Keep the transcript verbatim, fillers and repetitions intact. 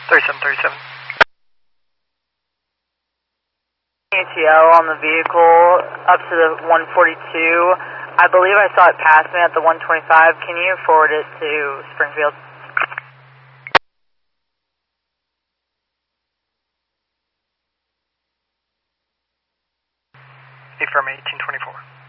thirty-seven thirty-seven. A T O on the vehicle up to the one forty-two. I believe I saw it pass me at the one twenty-five. Can you forward it to Springfield? Affirm eighteen twenty-four.